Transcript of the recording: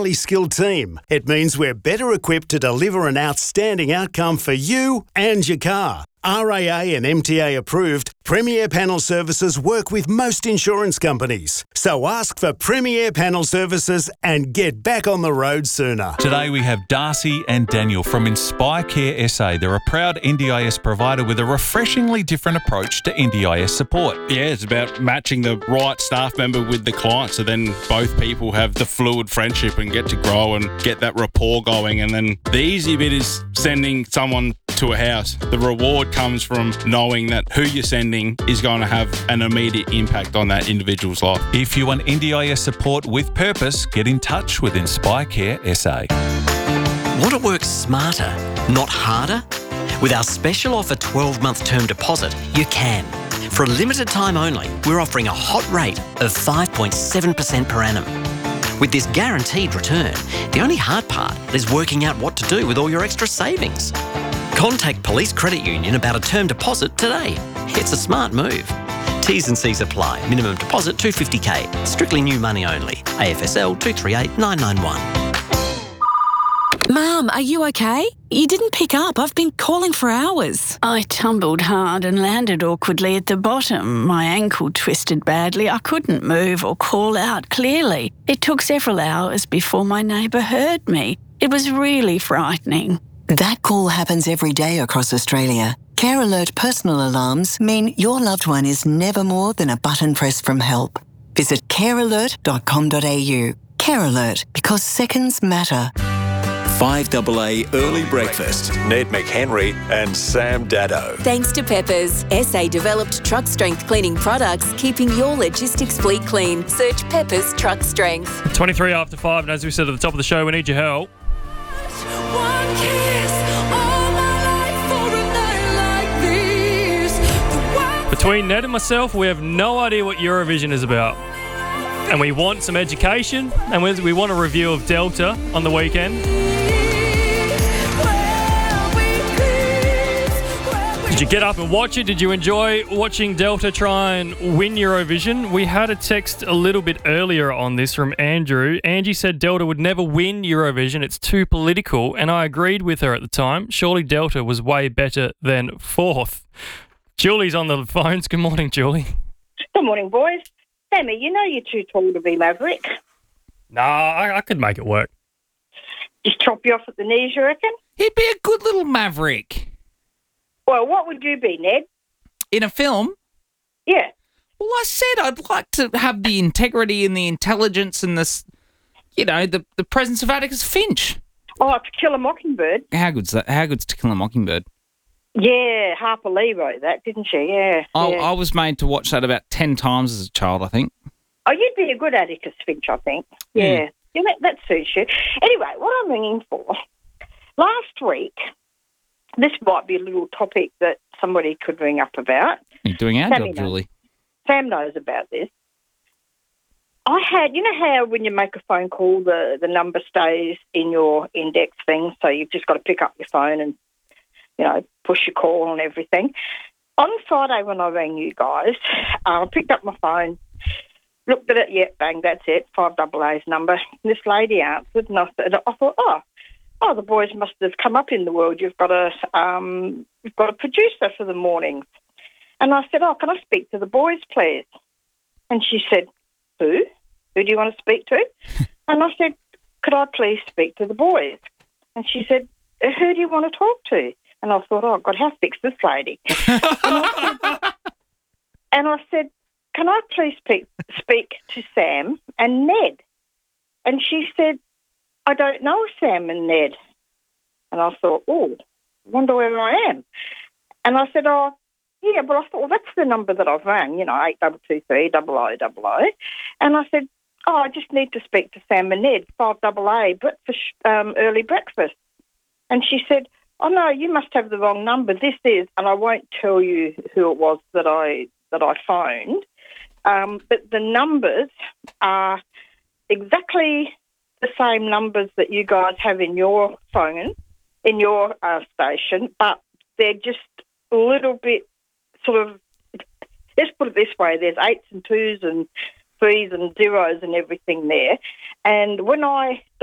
highly skilled team. It means we're better equipped to deliver an outstanding outcome for you and your car. RAA and MTA approved, Premier Panel Services work with most insurance companies. So ask for Premier Panel Services and get back on the road sooner. Today we have Darcy and Daniel from Inspire Care SA. They're a proud NDIS provider with a refreshingly different approach to NDIS support. Yeah, it's about matching the right staff member with the client, so then both people have the fluid friendship and get to grow and get that rapport going. And then the easy bit is sending someone to a house. The reward comes from knowing that who you're sending is going to have an immediate impact on that individual's life. If you want NDIS support with purpose, get in touch with Inspire Care SA. Want to work smarter, not harder? With our special offer 12-month term deposit, you can. For a limited time only, we're offering a hot rate of 5.7% per annum. With this guaranteed return, the only hard part is working out what to do with all your extra savings. Contact Police Credit Union about a term deposit today. It's a smart move. T's and C's apply. Minimum deposit $250K. Strictly new money only. AFSL 238991. Mum, are you okay? You didn't pick up. I've been calling for hours. I tumbled hard and landed awkwardly at the bottom. My ankle twisted badly. I couldn't move or call out clearly. It took several hours before my neighbour heard me. It was really frightening. That call happens every day across Australia. Care Alert personal alarms mean your loved one is never more than a button press from help. Visit carealert.com.au. Care Alert, because seconds matter. 5AA Early Breakfast. Ned McHenry and Sam Daddo. Thanks to Peppers, SA developed truck strength cleaning products, keeping your logistics fleet clean. Search Peppers Truck Strength. 23 after 5, and as we said at the top of the show, we need your help. Between Ned and myself, we have no idea what Eurovision is about. And we want some education, and we want a review of Delta on the weekend. Did you get up and watch it? Did you enjoy watching Delta try and win Eurovision? We had a text a little bit earlier on this from Andrew. Angie said Delta would never win Eurovision. It's too political, and I agreed with her at the time. Surely Delta was way better than fourth. Julie's on the phones. Good morning, Julie. Good morning, boys. Sammy, you know you're too tall to be Maverick. Nah, I could make it work. Just chop you off at the knees, you reckon? He'd be a good little Maverick. Well, what would you be, Ned? In a film? Yeah. Well, I said I'd like to have the integrity and the intelligence and the presence of Atticus Finch. Oh, To Kill a Mockingbird. How good's that? How good's To Kill a Mockingbird? Yeah, Harper Lee wrote that, didn't she? Yeah. I was made to watch that about 10 times as a child, I think. Oh, you'd be a good Atticus Finch, I think. Yeah. That suits you. Anyway, what I'm ringing for, last week, this might be a little topic that somebody could ring up about. You're doing our job, Julie. Sam knows about this. I had, you know how when you make a phone call, the number stays in your index thing, so you've just got to pick up your phone and, push your call and everything. On Friday when I rang you guys, I picked up my phone, looked at it, yeah, bang, that's it, 5AA's number. This lady answered, and I thought, oh, the boys must have come up in the world. You've got a producer for the mornings. And I said, oh, can I speak to the boys, please? And she said, who? Who do you want to speak to? And I said, could I please speak to the boys? And she said, who do you want to talk to? And I thought, oh, God, how thick's this lady? And I said, can I please speak to Sam and Ned? And she said, I don't know Sam and Ned. And I thought, oh, wonder where I am. And I said, oh, yeah, but I thought, well, that's the number that I've rang, 8223 0000. And I said, oh, I just need to speak to Sam and Ned, 5AA, early breakfast. And she said, oh, no, you must have the wrong number. This is, and I won't tell you who it was that I phoned, but the numbers are exactly the same numbers that you guys have in your phone, in your station, but they're just a little bit sort of, let's put it this way, there's 8s and 2s and 3s and 0s and everything there. And when I